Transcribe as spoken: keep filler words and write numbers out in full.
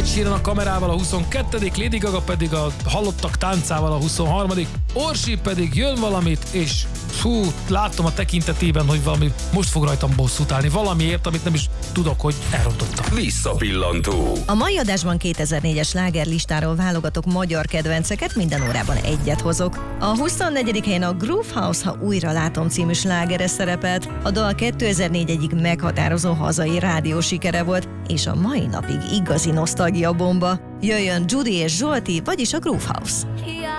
Ed Sheeran a Kamerával a huszonkettődik, Lady Gaga pedig a Halottak táncával a huszonharmadik, Orsi pedig Jön valamit, és hú, látom a tekintetében, hogy valami most fog rajtam bosszút állni. Valamiért, amit nem is tudok, hogy elrontottam. Visszapillantó. A mai adásban kétezer-négyes slágerlistáról válogatok magyar kedvenceket, minden órában egyet hozok. A huszonnegyedik helyen a Groove House, Ha újra látom című slágere szerepelt. A dal kétezer-négy egyik meghatározó hazai rádiósikere volt, és a mai napig igazi nosztalgia bomba. Jöjjön Judy és Zsolti, vagyis a Groove House.